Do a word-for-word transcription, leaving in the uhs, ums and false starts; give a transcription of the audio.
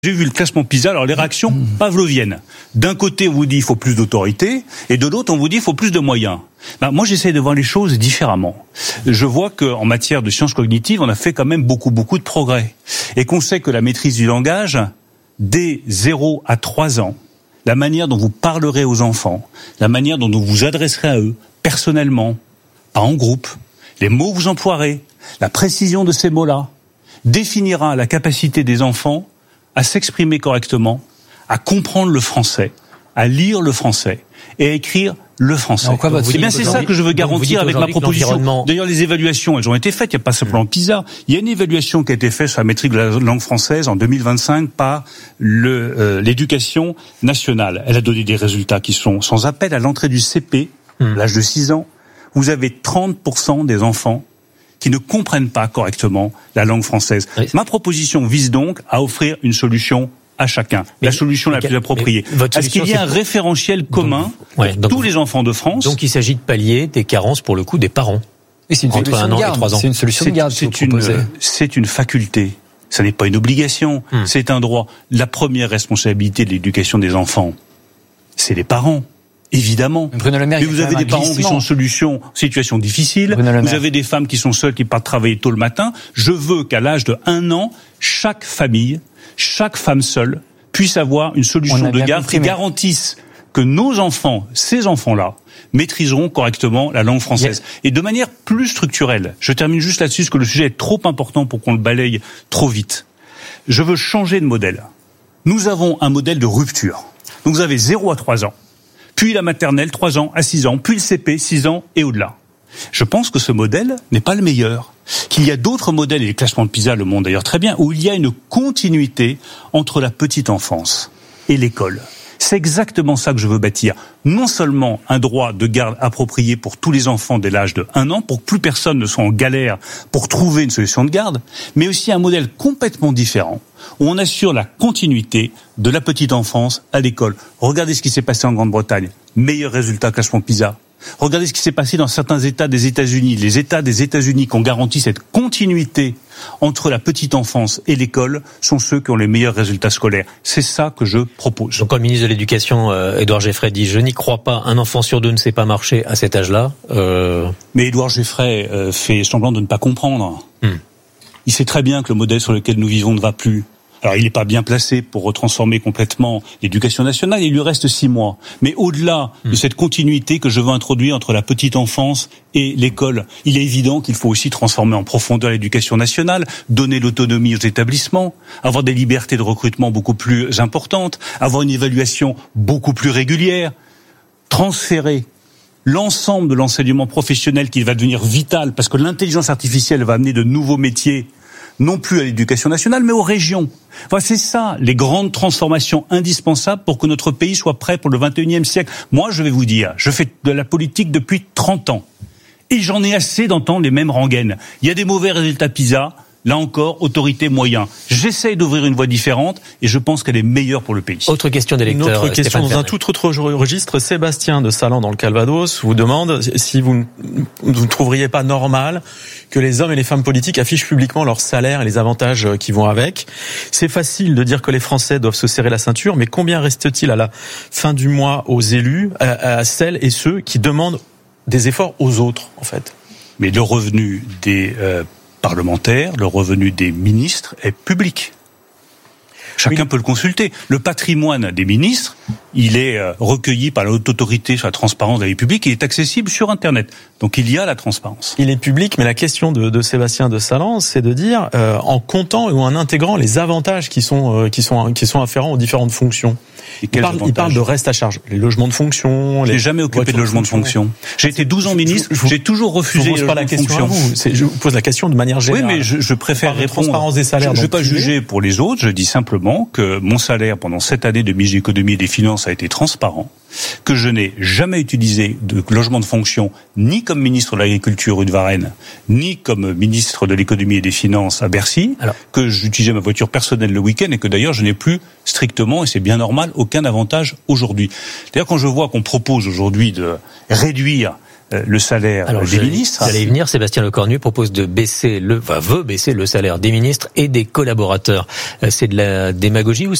J'ai vu le classement PISA, alors les réactions pavloviennes. D'un côté, on vous dit il faut plus d'autorité, et de l'autre, on vous dit il faut plus de moyens. Ben, moi, j'essaie de voir les choses différemment. Je vois qu'en matière de sciences cognitives, on a fait quand même beaucoup, beaucoup de progrès. Et qu'on sait que la maîtrise du langage, dès zéro à trois ans, la manière dont vous parlerez aux enfants, la manière dont vous vous adresserez à eux, personnellement, pas en groupe, les mots que vous emploierez, la précision de ces mots-là, définira la capacité des enfants à s'exprimer correctement, à comprendre le français, à lire le français et à écrire le français. Eh bien, c'est ça que je veux garantir avec ma proposition. D'ailleurs, les évaluations, elles ont été faites. Il n'y a pas simplement PISA. Il y a une évaluation qui a été faite sur la maîtrise de la langue française en deux mille vingt-cinq par le, euh, l'éducation nationale. Elle a donné des résultats qui sont sans appel. À l'entrée du C P, hum. à l'âge de six ans, vous avez trente pour cent des enfants qui ne comprennent pas correctement la langue française. Oui. Ma proposition vise donc à offrir une solution à chacun, mais, la solution la plus appropriée. Est-ce qu'il y a un référentiel commun donc, ouais, pour donc, tous les enfants de France ? Donc il s'agit de pallier des carences, pour le coup, des parents. Et c'est une entre un an et trois ans. C'est une solution de garde. C'est, c'est, une, c'est une faculté. Ça n'est pas une obligation. Hum. C'est un droit. La première responsabilité de l'éducation des enfants, c'est les parents. Évidemment. Bruno Le Maire, mais vous avez des parents qui sont en solution, situation difficile. Vous avez des femmes qui sont seules, qui partent travailler tôt le matin. Je veux qu'à l'âge de un an, chaque famille, chaque femme seule, puisse avoir une solution de garde qui garantisse que nos enfants, ces enfants-là, maîtriseront correctement la langue française. Yes. Et de manière plus structurelle, je termine juste là-dessus, parce que le sujet est trop important pour qu'on le balaye trop vite. Je veux changer de modèle. Nous avons un modèle de rupture. Donc vous avez zéro à trois ans. Puis la maternelle, trois ans à six ans, puis le C P, six ans et au-delà. Je pense que ce modèle n'est pas le meilleur. Qu'il y a d'autres modèles, et les classements de PISA le montrent d'ailleurs très bien, où il y a une continuité entre la petite enfance et l'école. C'est exactement ça que je veux bâtir. Non seulement un droit de garde approprié pour tous les enfants dès l'âge de un an, pour que plus personne ne soit en galère pour trouver une solution de garde, mais aussi un modèle complètement différent, où on assure la continuité de la petite enfance à l'école. Regardez ce qui s'est passé en Grande-Bretagne. Meilleur résultat classement PISA. Regardez ce qui s'est passé dans certains États des États-Unis. Les États des États-Unis qui ont garanti cette continuité entre la petite enfance et l'école sont ceux qui ont les meilleurs résultats scolaires. C'est ça que je propose. Donc, quand le ministre de l'Éducation, euh, Édouard Geffray, dit « Je n'y crois pas, un enfant sur deux ne sait pas marcher à cet âge-là euh... ». Mais Édouard Geffray euh, fait semblant de ne pas comprendre. Hmm. Il sait très bien que le modèle sur lequel nous vivons ne va plus. Alors, il n'est pas bien placé pour retransformer complètement l'éducation nationale. Il lui reste six mois. Mais au-delà mmh. de cette continuité que je veux introduire entre la petite enfance et l'école, il est évident qu'il faut aussi transformer en profondeur l'éducation nationale, donner l'autonomie aux établissements, avoir des libertés de recrutement beaucoup plus importantes, avoir une évaluation beaucoup plus régulière, transférer l'ensemble de l'enseignement professionnel qui va devenir vital, parce que l'intelligence artificielle va amener de nouveaux métiers, non plus à l'éducation nationale, mais aux régions. Enfin, c'est ça, les grandes transformations indispensables pour que notre pays soit prêt pour le vingt et unième siècle. Moi, je vais vous dire, je fais de la politique depuis trente ans. Et j'en ai assez d'entendre les mêmes rengaines. Il y a des mauvais résultats PISA. Là encore, autorité, moyens. J'essaye d'ouvrir une voie différente et je pense qu'elle est meilleure pour le pays. Autre question d'électeur. Une autre question dans un tout autre registre. Sébastien de Salans dans le Calvados vous demande si vous ne trouveriez pas normal que les hommes et les femmes politiques affichent publiquement leur salaire et les avantages qui vont avec. C'est facile de dire que les Français doivent se serrer la ceinture, mais combien reste-t-il à la fin du mois aux élus, à, à celles et ceux qui demandent des efforts aux autres, en fait? Mais le revenu des euh, parlementaires, le revenu des ministres est public. Chacun oui. peut le consulter. Le patrimoine des ministres, il est euh, recueilli par la haute autorité sur la transparence de la vie publique et il est accessible sur Internet. Donc il y a la transparence. Il est public, mais la question de, de Sébastien de Salans, c'est de dire euh, en comptant ou en intégrant les avantages qui sont euh, qui sont qui sont afférents aux différentes fonctions. Il parle, il parle de reste à charge, les logements de fonction. Je n'ai jamais occupé de logement de fonction. J'ai été douze ans ministre, je, je, j'ai toujours refusé. Je ne pose pas la question à vous. C'est, je vous pose la question de manière générale. Oui, mais je, je préfère répondre. Transparence des salaires. Je ne vais pas juger pour les autres. Je dis simplement que mon salaire pendant cette année de ministre de l'économie et des finances a été transparent, que je n'ai jamais utilisé de logement de fonction ni comme ministre de l'Agriculture rue de Varennes, ni comme ministre de l'économie et des finances à Bercy, alors, que j'utilisais ma voiture personnelle le week-end et que d'ailleurs je n'ai plus strictement, et c'est bien normal, aucun avantage aujourd'hui. D'ailleurs, quand je vois qu'on propose aujourd'hui de réduire le salaire Alors, des ministres. J'allais y venir. Sébastien Lecornu propose de baisser le, enfin, veut baisser le salaire des ministres et des collaborateurs. C'est de la démagogie ou